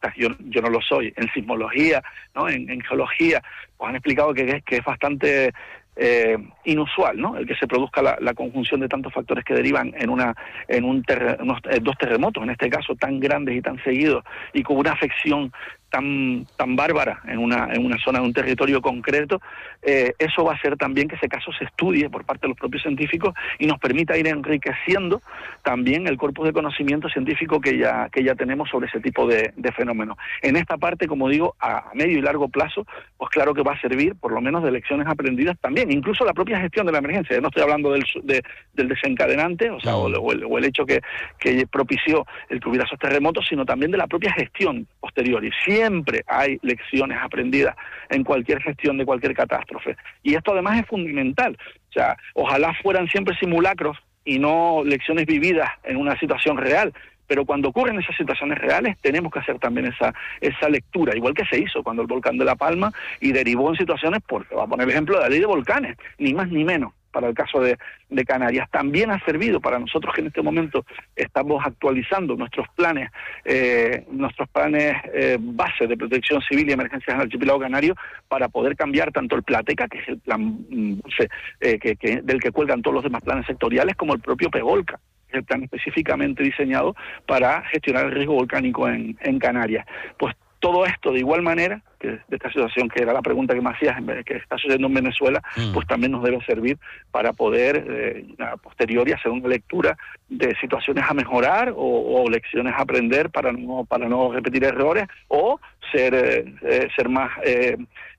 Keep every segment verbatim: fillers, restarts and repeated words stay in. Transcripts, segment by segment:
especialistas, yo, yo no lo soy, en sismología, ¿no? en, en geología, pues han explicado que es, que es bastante eh, inusual, ¿no? El que se produzca la, la conjunción de tantos factores que derivan en una en un terre, unos, eh, dos terremotos, en este caso tan grandes y tan seguidos, y con una afección tan tan bárbara en una en una zona de un territorio concreto. Eh, eso va a hacer también que ese caso se estudie por parte de los propios científicos y nos permita ir enriqueciendo también el corpus de conocimiento científico que ya que ya tenemos sobre ese tipo de, de fenómenos. En esta parte, como digo, a medio y largo plazo, pues claro que va a servir por lo menos de lecciones aprendidas también, incluso la propia gestión de la emergencia. Yo no estoy hablando del, de, del desencadenante, o sea, o, o, el, o el hecho que, que propició el que hubiera esos terremotos, sino también de la propia gestión posterior. Y siempre hay lecciones aprendidas en cualquier gestión de cualquier catástrofe. Y esto además es fundamental. O sea, ojalá fueran siempre simulacros y no lecciones vividas en una situación real. Pero cuando ocurren esas situaciones reales, tenemos que hacer también esa esa lectura, igual que se hizo cuando el volcán de La Palma y derivó en situaciones, porque va a poner el ejemplo de la ley de volcanes, ni más ni menos. Para el caso de, de Canarias, también ha servido para nosotros que en este momento estamos actualizando nuestros planes, eh, nuestros planes eh, base de protección civil y emergencias en el archipiélago canario, para poder cambiar tanto el Plateca, que es el plan eh, que, que, del que cuelgan todos los demás planes sectoriales, como el propio PEVOLCA, que es el plan específicamente diseñado para gestionar el riesgo volcánico en, en Canarias. Pues todo esto de igual manera, que de esta situación que era la pregunta que me hacías, que está sucediendo en Venezuela, mm. pues también nos debe servir para poder, eh, a posteriori, hacer una lectura de situaciones a mejorar o, o lecciones a aprender para no para no repetir errores o ser eh, eh, ser más eh,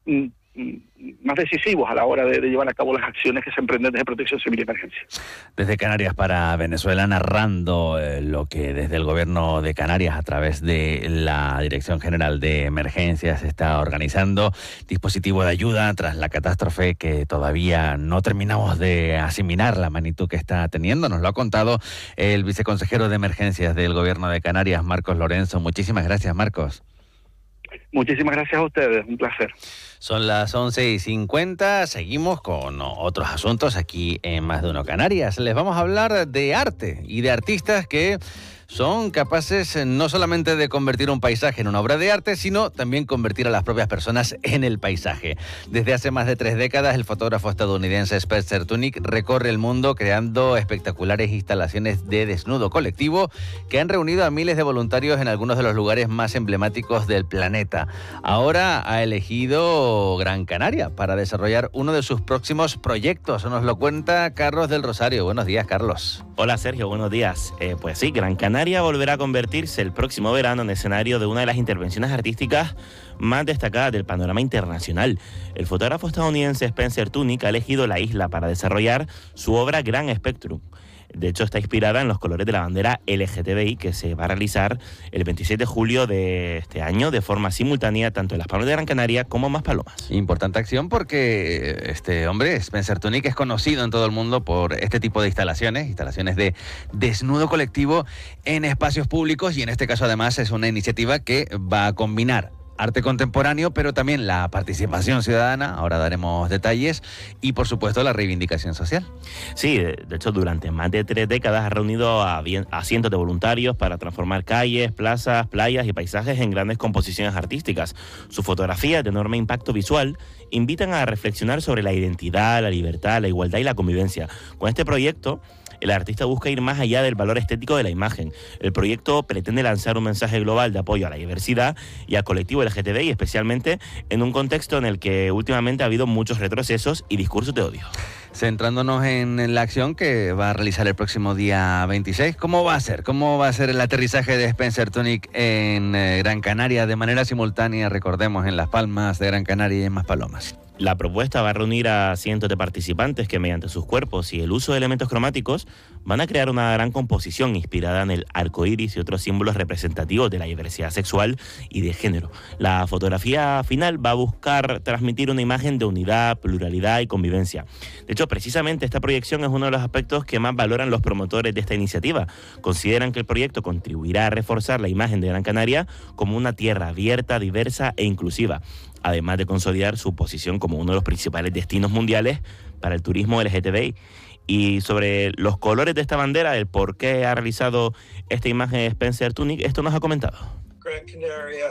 más decisivos a la hora de, de llevar a cabo las acciones que se emprenden desde Protección Civil y Emergencia. Desde Canarias para Venezuela, narrando eh, lo que desde el Gobierno de Canarias, a través de la Dirección General de Emergencias, está organizando dispositivo de ayuda tras la catástrofe que todavía no terminamos de asimilar la magnitud que está teniendo. Nos lo ha contado el viceconsejero de Emergencias del Gobierno de Canarias, Marcos Lorenzo. Muchísimas gracias, Marcos. Muchísimas gracias a ustedes, un placer. Son las once y cincuenta, seguimos con otros asuntos aquí en Más de Uno Canarias. Les vamos a hablar de arte y de artistas que son capaces no solamente de convertir un paisaje en una obra de arte, sino también convertir a las propias personas en el paisaje. Desde hace más de tres décadas, el fotógrafo estadounidense Spencer Tunick recorre el mundo creando espectaculares instalaciones de desnudo colectivo que han reunido a miles de voluntarios en algunos de los lugares más emblemáticos del planeta. Ahora ha elegido Gran Canaria para desarrollar uno de sus próximos proyectos. Nos lo cuenta Carlos del Rosario. Buenos días, Carlos. Hola, Sergio. Buenos días. Eh, pues sí, Gran Canaria volverá a convertirse el próximo verano en escenario de una de las intervenciones artísticas más destacadas del panorama internacional. El fotógrafo estadounidense Spencer Tunick ha elegido la isla para desarrollar su obra Gran Spectrum. De hecho, está inspirada en los colores de la bandera L G T B I, que se va a realizar el veintisiete de julio de este año de forma simultánea tanto en Las Palmas de Gran Canaria como en Maspalomas. Importante acción porque este hombre, Spencer Tunick, es conocido en todo el mundo por este tipo de instalaciones, instalaciones de desnudo colectivo en espacios públicos, y en este caso además es una iniciativa que va a combinar arte contemporáneo, pero también la participación ciudadana, ahora daremos detalles, y por supuesto la reivindicación social. Sí, de hecho durante más de tres décadas ha reunido a, bien, a cientos de voluntarios para transformar calles, plazas, playas y paisajes en grandes composiciones artísticas. Sus fotografías de enorme impacto visual invitan a reflexionar sobre la identidad, la libertad, la igualdad y la convivencia. Con este proyecto, el artista busca ir más allá del valor estético de la imagen. El proyecto pretende lanzar un mensaje global de apoyo a la diversidad y al colectivo L G T B I, especialmente en un contexto en el que últimamente ha habido muchos retrocesos y discursos de odio. Centrándonos en la acción que va a realizar el próximo día veintiséis, ¿cómo va a ser? ¿Cómo va a ser el aterrizaje de Spencer Tunick en eh, Gran Canaria de manera simultánea, recordemos, en Las Palmas de Gran Canaria y en Maspalomas? La propuesta va a reunir a cientos de participantes que mediante sus cuerpos y el uso de elementos cromáticos van a crear una gran composición inspirada en el arco iris y otros símbolos representativos de la diversidad sexual y de género. La fotografía final va a buscar transmitir una imagen de unidad, pluralidad y convivencia. De hecho, precisamente esta proyección es uno de los aspectos que más valoran los promotores de esta iniciativa. Consideran que el proyecto contribuirá a reforzar la imagen de Gran Canaria como una tierra abierta, diversa e inclusiva, además de consolidar su posición como uno de los principales destinos mundiales para el turismo L G T B I. Y sobre los colores de esta bandera, el por qué ha realizado esta imagen de Spencer Tunick, esto nos ha comentado. Gran Canaria